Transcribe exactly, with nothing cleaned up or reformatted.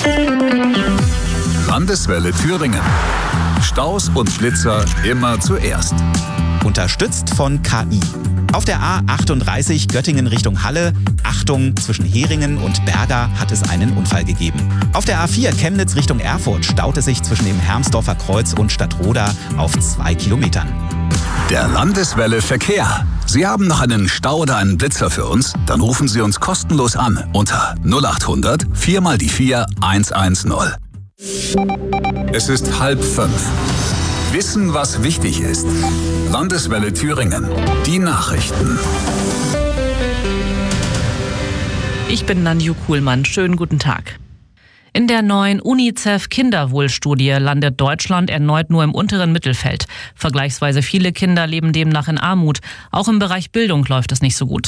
Landeswelle Thüringen. Staus und Blitzer immer zuerst. Unterstützt von K I. Auf der A achtunddreißig Göttingen Richtung Halle, Achtung, zwischen Heringen und Berga hat es einen Unfall gegeben. Auf der A vier Chemnitz Richtung Erfurt staut es sich zwischen dem Hermsdorfer Kreuz und Stadtroda auf zwei Kilometern. Der Landeswelle Verkehr. Sie haben noch einen Stau oder einen Blitzer für uns? Dann rufen Sie uns kostenlos an unter null acht hundert vier mal die vier eins eins null. Es ist halb fünf. Wissen, was wichtig ist. Landeswelle Thüringen. Die Nachrichten. Ich bin Nanju Kuhlmann. Schönen guten Tag. In der neuen UNICEF-Kinderwohlstudie landet Deutschland erneut nur im unteren Mittelfeld. Vergleichsweise viele Kinder leben demnach in Armut. Auch im Bereich Bildung läuft es nicht so gut.